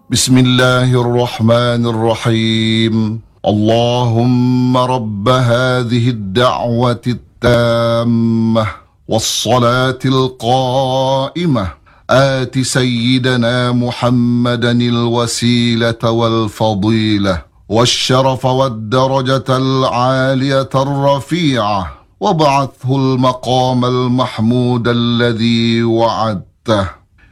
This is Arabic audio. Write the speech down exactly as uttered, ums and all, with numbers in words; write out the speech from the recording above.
بسم الله الرحمن الرحيم. اللهم رب هذه الدعوة التامة والصلاة القائمة آت سيدنا محمدا الوسيلة والفضيلة والشرف والدرجة العالية الرفيعة، وابعثه المقام المحمود الذي وعدته.